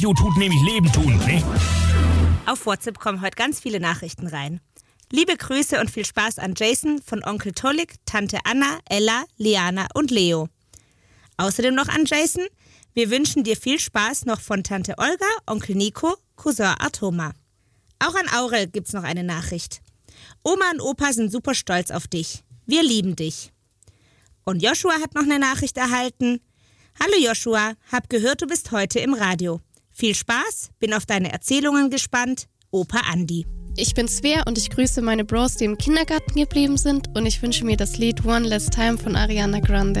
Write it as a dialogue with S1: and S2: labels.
S1: Radio tut nämlich Leben tun, ne?
S2: Auf WhatsApp kommen heute ganz viele Nachrichten rein. Liebe Grüße und viel Spaß an Jason von Onkel Tollik, Tante Anna, Ella, Liana und Leo. Außerdem noch an Jason: Wir wünschen dir viel Spaß noch von Tante Olga, Onkel Nico, Cousin Artoma. Auch an Aurel gibt's noch eine Nachricht. Oma und Opa sind super stolz auf dich. Wir lieben dich. Und Joshua hat noch eine Nachricht erhalten. Hallo Joshua, hab gehört, du bist heute im Radio. Viel Spaß, bin auf deine Erzählungen gespannt. Opa Andi.
S3: Ich bin Svea und ich grüße meine Bros, die im Kindergarten geblieben sind, und ich wünsche mir das Lied One Last Time von Ariana Grande.